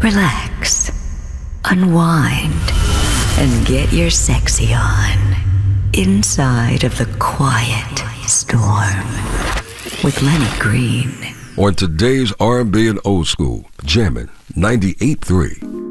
relax, unwind, and get your sexy on inside of the quiet storm with Lenny Green. On today's R&B and old school, jamming 98.3.